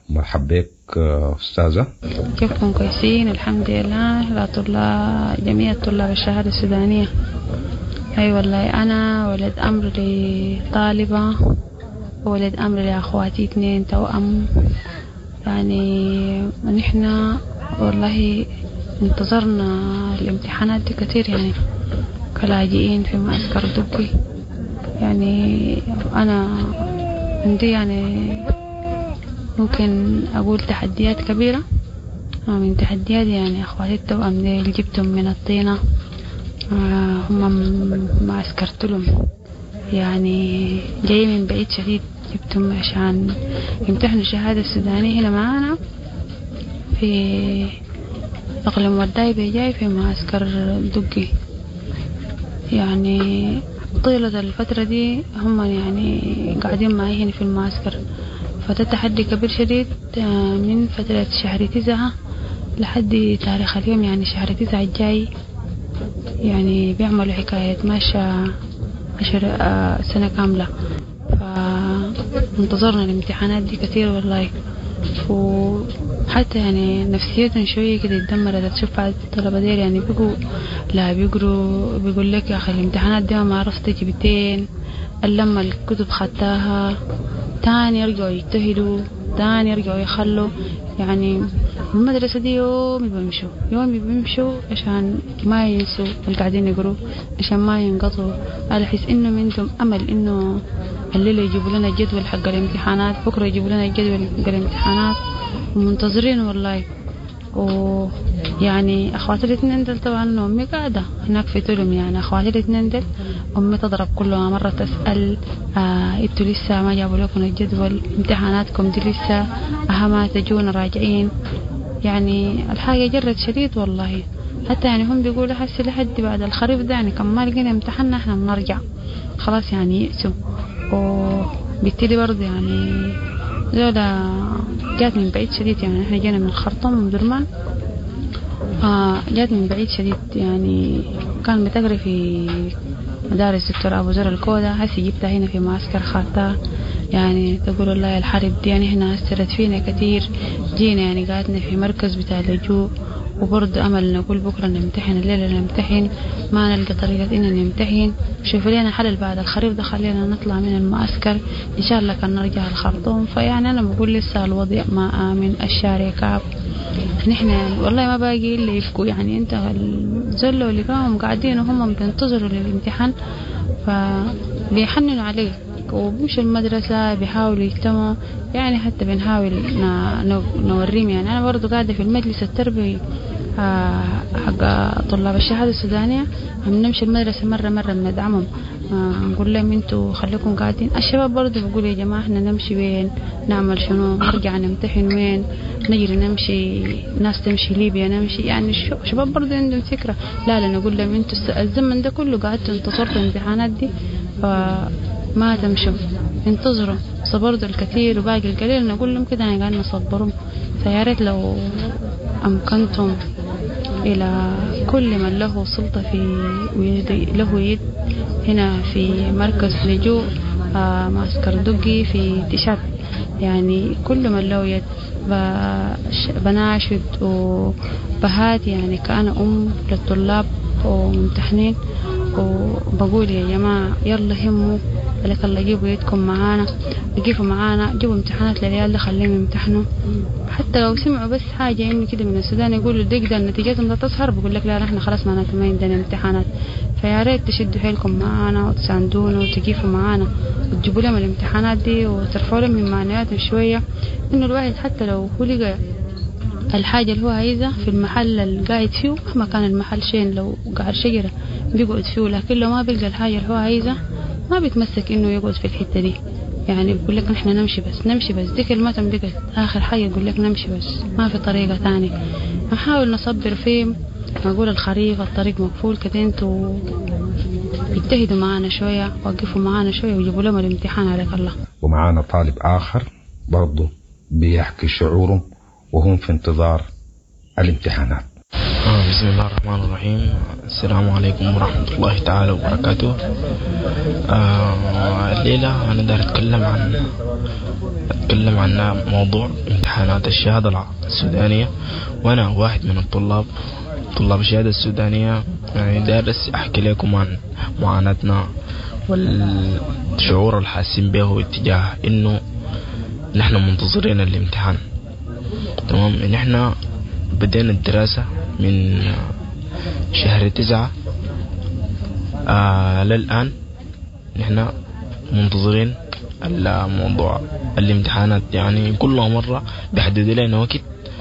مرحب بك أستاذة. كيفكم؟ كويسين الحمد لله. جميع طلاب الشهادة السودانية. أي والله أنا ولد أمر لطالبة وولد أمر لأخواتي 2 توأم. يعني نحن والله انتظرنا الامتحانات دي كتير، يعني كلاجئين في معسكر دقي. يعني أنا عندي يعني ممكن أقول تحديات كبيرة. من تحديات يعني أخواتي التوأم دي اللي جبتهم من الطينة، هم ما أسكرتلهم، يعني جاي من بعيد شديد. جبتهم عشان يمتحنوا الشهادة السودانية هنا معانا في أقليم وداي بجاي في معسكر دقي. يعني طيلة الفترة دي هم يعني قاعدين معي هنا في المعسكر، فده تحدي كبير شديد. من فترة شهر 9 لحد تاريخ اليوم، يعني شهر 9 الجاي، يعني بيعملوا حكاية ماشى 10 سنة كاملة. فانتظرنا الامتحانات دي كتير والله، وحتى يعني نفسيتهم شوية كده اتدمرت. تشوف بعض الطلبة دير يعني بيقروا بيقول لك يا أخي الامتحانات دي ما عرفت جبتين، لما الكتب خدتها تاني يرجعوا يجتهدوا، تاني يرجعوا يخلوا. يعني المدرسة دي يوم بيمشوا عشان ما ينسوا اللي قاعدين يقروا، عشان ما ينقطعوا. على حس إنه عندهم أمل إنه الليلة يجيبوا لنا الجدول حق الامتحانات، بكرة يجيبوا لنا الجدول حق الامتحانات، ومنتظرين والله. ويعني أخواتي الاثنين دل طبعا أمي قاعدة هناك في تلم. يعني أخواتي الاثنين دل أمي تضرب كل مرة تسأل انتوا لسه ما جابوا لكم الجدول، امتحاناتكم دي لسه ما تجون راجعين. يعني الحاجة جرت شديد والله. حتى يعني هم بيقولوا حسي لحد بعد الخريف ده، يعني كم ما لقينا امتحاننا احنا بنرجع خلاص، يعني يأسوا. وبالتالي برضه يعني لولا جات من بعيد شديد، يعني احنا جينا من الخرطوم من درمان، جات من بعيد شديد. يعني كان بتقري في مدارس دكتور أبو زر الكودة، هسي جبتها هنا في معسكر خاطة. يعني تقول الله الحرب دي يعني هنا أثرت فينا كتير. جينا يعني قاعدنا في مركز بتاع اللجوء، وبرضه أمل نقول بكرة نمتحن، الليلة نمتحن، ما نلقى طريقة إننا نمتحن. شوف لنا حل بعد الخريف ده، خلينا نطلع من المعسكر إن شاء الله كان نرجع الخرطوم. فيعني أنا بقول لسه الوضع ما آمن، الشارع كعب. نحن يعني والله ما باقي إلا يفكوا. يعني أنت الزلة اللي كانوا قاعدين وهم بينتظروا للامتحان فبيحننوا عليه، وبمشوا المدرسة بيحاولوا يجتمعوا. يعني حتى بنحاول نوريهم. يعني أنا برضو قاعدة في المجلس التربوي حق طلاب الشهادة السودانية، نمشي المدرسة مرة بندعمهم، نقول لهم انتوا خليكم قاعدين. الشباب برضو بيقول يا جماعة احنا نمشي وين، نعمل شنو، نرجع نمتحن وين، نجري نمشي، ناس تمشي ليبيا نمشي. يعني الشباب برضو عندهم فكرة. لا نقول لهم انتوا الزمن ده كله قاعدتوا انتصرتوا الامتحانات دي، فما تمشوا، انتظروا. صبروا الكثير وباقي القليل. نقول لهم كده انا قاعد نصبرهم. فياريت لو أمكنتم إلى كل من له سلطة له يد هنا في مركز لجوء معسكر دقي في تشاد، يعني كل من له يد بناشد وبهات. يعني كأنا للطلاب وممتحنين، وبقول يا جماعة يلا هموا لك الله، جيبوا يدكم معانا، يقفوا معانا، جيبوا امتحانات للعيال ده خليهم يمتحنوا. حتى لو سمعوا بس حاجة إنه كده من السودان يقولوا دقيقة نتيجتهم لا تظهر، بقول لك لا احنا خلاص معناته ما عندنا امتحانات. فيا ريت تشدوا حيلكم معانا وتساندونا وتقفوا معانا وتجيبوا لهم الامتحانات دي وترفعوا لهم من معنوياتهم شوية. إنه الواحد حتى لو هو لقى الحاجة اللي هو عايزة في المحل اللي قاعد فيه، مهما كان المحل شين، لو قاعد شجرة بيقعد فيه، لكن لو ما بيلقى الحاجة اللي هو عايزة ما بيتمسك إنه يقعد في الحتة دي. يعني بيقول لك نحن نمشي بس دي كلمتهم بقت آخر حاجة، يقول لك نمشي بس ما في طريقة تانية. نحاول نصبر فيه، نقول الخريف الطريق مقفول كده، انتوا يجتهدوا معانا شوية، وقفوا معانا شوية ويجيبوا لهم الامتحان عليك الله. ومعانا طالب آخر برضو بيحكي شعوره وهم في انتظار الامتحانات. بسم الله الرحمن الرحيم. السلام عليكم ورحمة الله تعالى وبركاته. الليلة أنا داير أتكلم عن موضوع امتحانات الشهادة السودانية، وأنا واحد من طلاب الشهادة السودانية. يعني دارس أحكي لكم عن معاناتنا والشعور الحاسين به اتجاه إنه نحن منتظرين الامتحان. تمام، نحن بدينا الدراسة من شهر 9 للآن نحن منتظرين الموضوع الامتحانات. يعني كل مرة بيحددوا لنا وقت،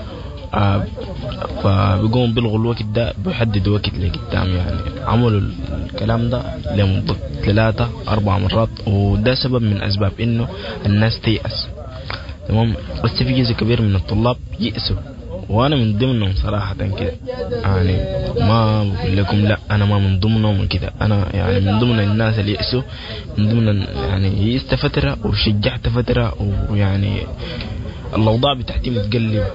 فبيقوم بيلغوا الوقت ده، بيحددوا وقت لقدام. يعني عملوا الكلام ده لمدة 3-4 مرات، وده سبب من أسباب إنه الناس تيأس. تمام، بس في جزء كبير من الطلاب يأسوا، وانا من ضمنهم صراحة كده. يعني ما بقول لكم لا، انا ما من ضمنهم كده، انا يعني من ضمن الناس اللي يأسوا، من ضمن يعني يئست فترة وشجعت فترة، ويعني الاوضاع بتاعتي متقلبة.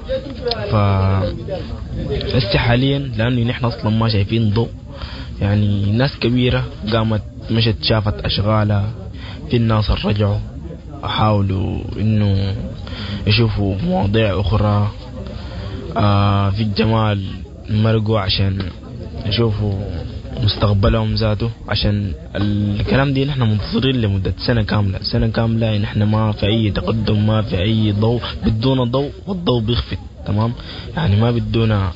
هسه حاليا لانه نحن اصلا ما شايفين ضوء، يعني ناس كبيرة قامت مشت شافت اشغالها، في الناس رجعوا حاولوا انه يشوفوا مواضيع اخرى، في الجمال مرقوا عشان يشوفوا مستقبلهم ذاته. عشان الكلام دي نحن منتظرين لمدة سنة كاملة نحن ما في أي تقدم، ما في أي ضوء، بدون ضوء والضوء بيخفت. تمام، يعني ما بدونا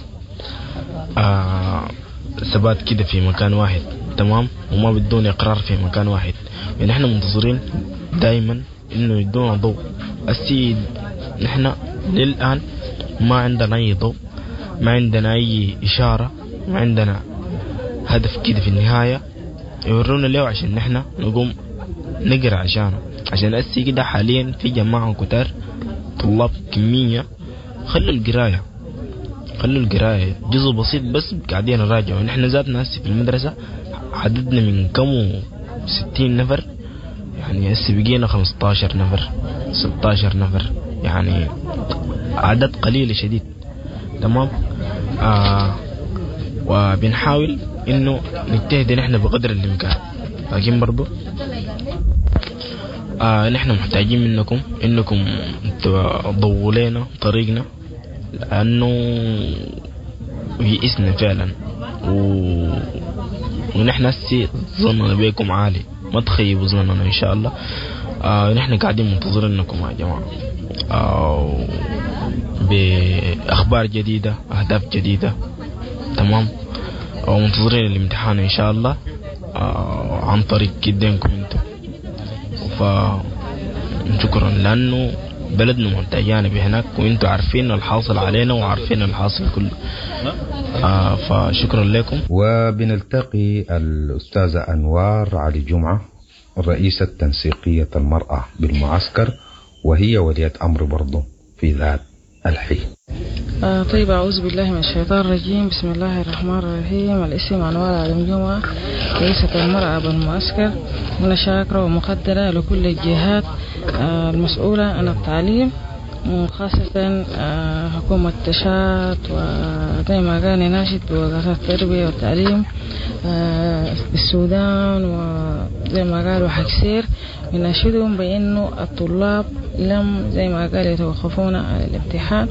ثبات كده في مكان واحد. تمام، وما بدون إقرار في مكان واحد. يعني نحن منتظرين دائما إنه يدونا ضوء. السيد نحن للآن ما عندنا أي ضوء، ما عندنا أي إشارة، ما عندنا هدف كده في النهاية يورونا له عشان نحن نقوم نقرأ عشانه. عشان أسي كده حاليا في جماعة كتار طلاب كمية خلوا القراية جزء بسيط بس قاعدين نراجعوا. نحن ذاتنا هسي في المدرسة عددنا من كم 60 نفر، يعني هسي بقينا 15 نفر 16 نفر، يعني عدد قليل شديد. تمام، وبنحاول انه نجتهد نحن بقدر الامكان، لكن برضو نحن محتاجين منكم انكم تضووا لنا طريقنا، لانه يئسنا فعلا. ونحن هسي ظننا بيكم عالي، ما تخيبوا ظننا ان شاء الله. نحن قاعدين منتظرينكم يا جماعة، بأخبار جديدة، أهداف جديدة. تمام، ومنتظرين الامتحان إن شاء الله عن طريق جدينكم انتم. فشكرا، لأنه بلدنا محتاجانا بهناك، وانتم عارفين الحاصل علينا وعارفين الحاصل كله. فشكرا لكم. وبنلتقي الأستاذة أنوار علي جمعة، رئيسة تنسيقية المرأة بالمعسكر، وهي ولية أمر برضو في ذات الحين. طيب، أعوذ بالله من الشيطان الرجيم. بسم الله الرحمن الرحيم. الاسم أنوار علي جمعة، رئيسة المرأة بالمعسكر. أنا شاكرة ومقدرة لكل الجهات المسؤولة عن التعليم، وخاصة حكومة تشات، وزي ما قال ناشد بوزارة التربية والتعليم بالسودان، وزي ما قالوا حكسير، بناشدهم بأنه الطلاب لم زي ما قال يتوقفون على الامتحان،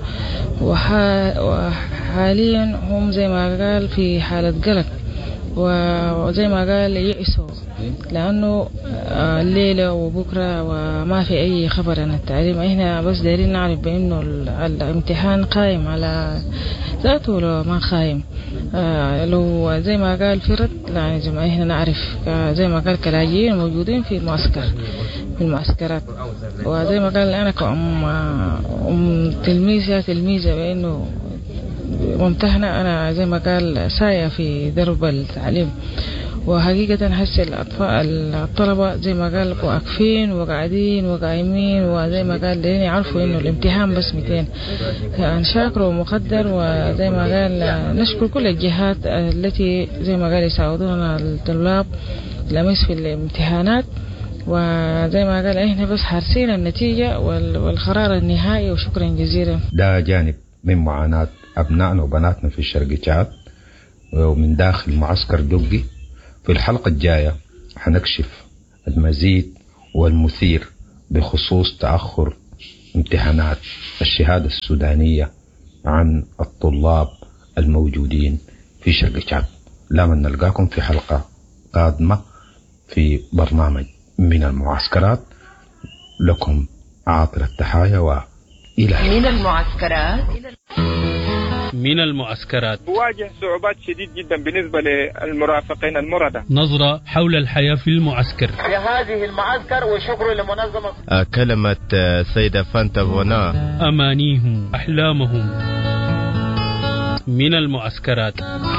وحاليا هم زي ما قال في حالة قلق، وزي ما قال يئسوا، لأنه الليلة وبكرة وما في أي خبر عن التعليم. إحنا بس دايرين نعرف بأنه الامتحان قائم على ذاته ولا ما قائم. لو زي ما قال فرد، لا يا جماعة، إحنا نعرف زي ما قال كلاجئين موجودين في المعسكرات. وزي ما قال أنا كأم تلميذة بأنه ممتحنة، أنا زي ما قال ساية في درب التعليم. وحقيقة هسه الطلبة زي ما قال واقفين وقاعدين وقايمين، وزي ما قال لين يعرفوا انه الامتحان بس 200. نشاكر ومقدر، وزي ما قال نشكر كل الجهات التي زي ما قال يساعدونا الطلاب لمس في الامتحانات. وزي ما قال احنا بس حارسين النتيجة والقرار النهائي، وشكرا جزيلا. ده جانب من معاناة أبنائنا وبناتنا في الشرق تشاد ومن داخل معسكر دقي. في الحلقة الجاية حنكشف المزيد والمثير بخصوص تأخر امتحانات الشهادة السودانية عن الطلاب الموجودين في شرق تشاد. لما نلقاكم في حلقة قادمة في برنامج من المعسكرات. لكم عاطر التحايا وإلى من المعسكرات. بواجه صعوبات شديد جدا بالنسبة للمرافقين المردة. نظرة حول الحياة في المعسكر. في هذه المعسكر وشكر لمنظمة كلمة سيدة فانتافونا. أمانيهم أحلامهم. من المعسكرات.